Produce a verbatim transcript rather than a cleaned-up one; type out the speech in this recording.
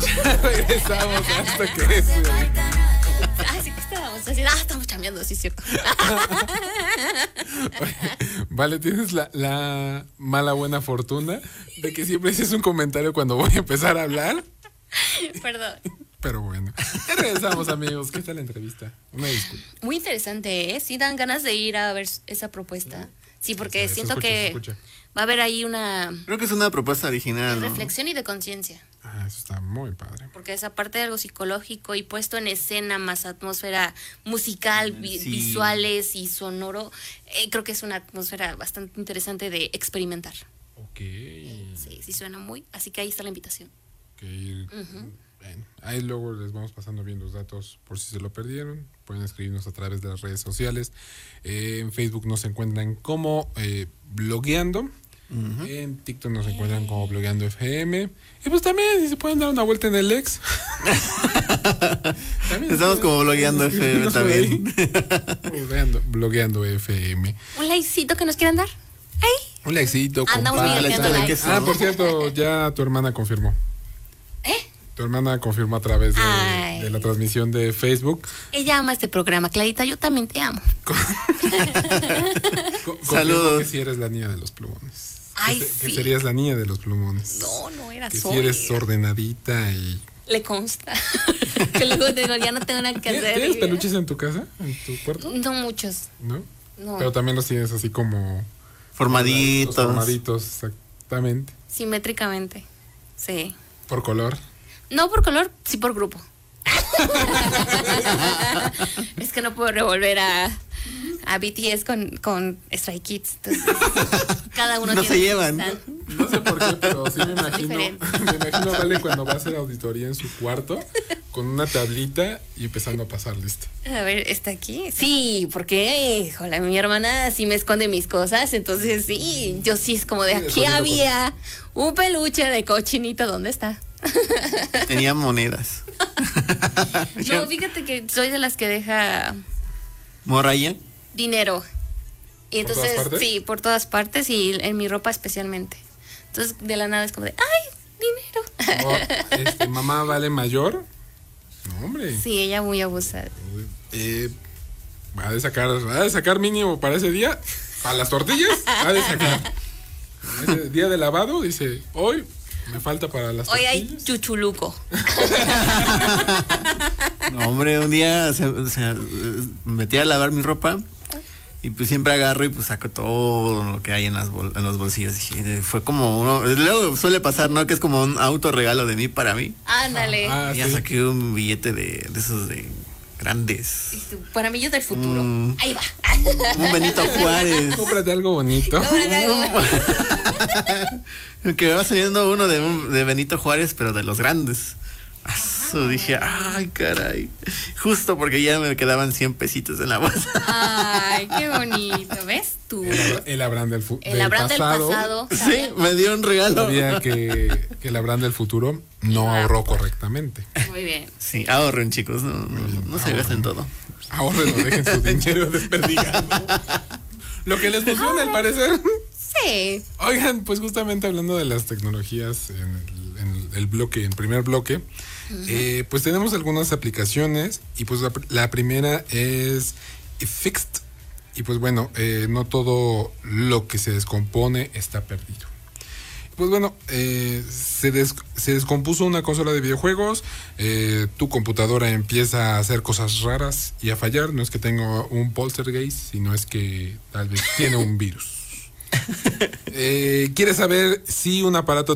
Regresamos hasta que es. Ah, sí que estábamos así. Ah, estamos chambeando, sí, es cierto. Oye, vale, tienes la, la mala buena fortuna de que siempre haces un comentario cuando voy a empezar a hablar. Perdón. Pero bueno, ya regresamos, amigos. ¿Qué tal la entrevista? Una disculpa. Muy interesante, ¿eh? Sí dan ganas de ir a ver esa propuesta. Sí, porque Se siento escucha, se que escucha. va a haber ahí una Creo que es una propuesta original, ¿no? reflexión y de conciencia. Ah, eso está muy padre. Porque esa parte de algo psicológico y puesto en escena, más atmósfera musical, vi- Sí. visuales y sonoro, eh, creo que es una atmósfera bastante interesante de experimentar. Ok. Sí, sí suena muy, así que ahí está la invitación. Ok. Bueno, ahí luego les vamos pasando bien los datos por si se lo perdieron. Pueden escribirnos a través de las redes sociales. Eh, en Facebook nos encuentran como eh, blogueando. Ujú. En TikTok nos encuentran como blogueando F M. Y pues también, si se pueden dar una vuelta en el ex. También Estamos se- como blogueando F M escribirnos por ahí. también. blogueando, blogueando F M. ¿Un likecito que nos quieran dar? ¡Ay! Un likecito, Andamos compadre. bien, Likecito de like. queso. Ah, por cierto, ya tu hermana confirmó. ¿Eh? Tu hermana confirmó a través de, Ay. de la transmisión de Facebook. Ella ama este programa, Clarita, yo también te amo. Co- confirmó Saludos. Que si eres la niña de los plumones. Ay, que, se- que sí. serías la niña de los plumones. No, no era Que si soy. eres ordenadita y... Le consta. Que luego digo, ya no tengo nada que ¿Tienes, hacer. ¿Tienes peluches en tu casa? ¿En tu cuarto? No muchos. ¿No? No. Pero también los tienes así como... Formaditos. Formaditos, exactamente. Simétricamente. Sí. Por color. No por color, sí por grupo. Es que no puedo revolver a, a B T S con, con Stray Kids. Entonces, cada uno No tiene se su llevan. stand. No sé por qué, pero sí me imagino... diferente. Me imagino a Vale cuando va a hacer auditoría en su cuarto con una tablita y empezando a pasar lista. A ver, ¿está aquí? Sí, porque, híjole, mi hermana sí me esconde mis cosas, entonces sí, yo sí es como de Sí, aquí escondiendo había un peluche de cochinito, ¿dónde está? Tenía monedas. No, fíjate que soy de las que deja Morraya. dinero. Y ¿Por entonces, todas partes? sí, por todas partes y en mi ropa especialmente. Entonces, de la nada es como de, ¡ay, dinero! O, este, mamá Vale mayor. No, hombre. Sí, ella muy abusada. Eh, va a de sacar, va a de sacar mínimo para ese día. Para las tortillas, va a de sacar. Ese día de lavado, dice, hoy me falta para las Hoy hay tortillas. chuchuluco. No, hombre, un día se, se- me metí a lavar mi ropa y pues siempre agarro y pues saco todo lo que hay en, las bol- en los bolsillos. Dije, fue como uno, luego suele pasar, ¿no? Que es como un autorregalo de mí para mí. Ándale. Ah, Y ya sí. saqué un billete de, de esos de grandes. Y tú, para mí yo del futuro. Mm. Ahí va. Un Benito Juárez. Cómprate algo bonito. Que me va saliendo uno de, un- de Benito Juárez, pero de los grandes. Eso dije, ay, caray. Justo porque ya me quedaban cien pesitos en la bolsa. Ay, qué bonito. ¿Ves tú? El, Abra- el Abraham del, fu- El del Abraham del pasado. pasado. Sí, ¿sabes? me dio un regalo. Sabía que, que el Abraham del futuro no Iba. ahorró correctamente. Muy bien. Sí, ahorren, chicos. No, no, no se gasten todo. Ahorren, no dejen su dinero desperdigado. Lo que les funciona, al parecer. Sí. Oigan, pues justamente hablando de las tecnologías en el, en el bloque, en primer bloque, eh, pues tenemos algunas aplicaciones y pues la, la primera es Fixed y pues bueno, eh, no todo lo que se descompone está perdido. Pues bueno, eh, se, des- se descompuso una consola de videojuegos, eh, tu computadora empieza a hacer cosas raras y a fallar, no es que tenga un poltergeist, sino es que tal vez tiene un virus. Eh, ¿Quieres saber si un aparato